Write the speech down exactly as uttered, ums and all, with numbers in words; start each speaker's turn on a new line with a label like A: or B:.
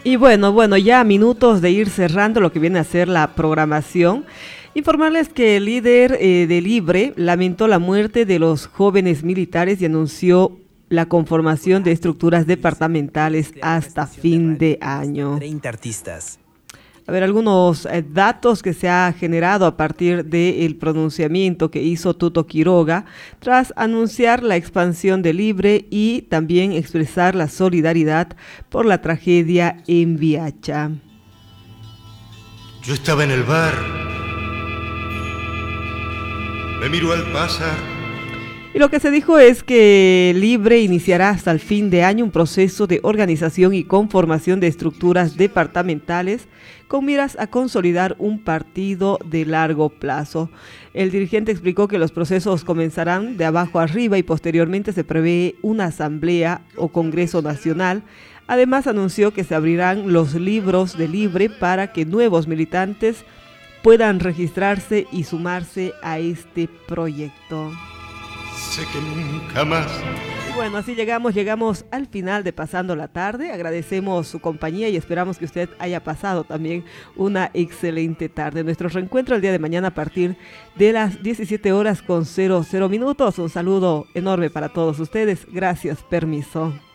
A: Y bueno, bueno, ya a minutos de ir cerrando lo que viene a ser la programación, informarles que el líder eh, de Libre lamentó la muerte de los jóvenes militares y anunció la conformación de estructuras departamentales hasta fin de año.
B: treinta artistas.
A: A ver, algunos eh, datos que se ha generado a partir del pronunciamiento que hizo Tuto Quiroga tras anunciar la expansión de Libre y también expresar la solidaridad por la tragedia en Viacha.
C: Yo estaba en el bar, me miró al pasar.
A: Y lo que se dijo es que Libre iniciará hasta el fin de año un proceso de organización y conformación de estructuras departamentales con miras a consolidar un partido de largo plazo. El dirigente explicó que los procesos comenzarán de abajo arriba y posteriormente se prevé una asamblea o congreso nacional. Además anunció que se abrirán los libros de Libre para que nuevos militantes puedan registrarse y sumarse a este proyecto.
C: Sé que nunca más.
A: Y bueno, así llegamos, llegamos al final de Pasando la Tarde. Agradecemos su compañía y esperamos que usted haya pasado también una excelente tarde. Nuestro reencuentro el día de mañana a partir de las diecisiete horas con cero cero minutos. Un saludo enorme para todos ustedes. Gracias, permiso.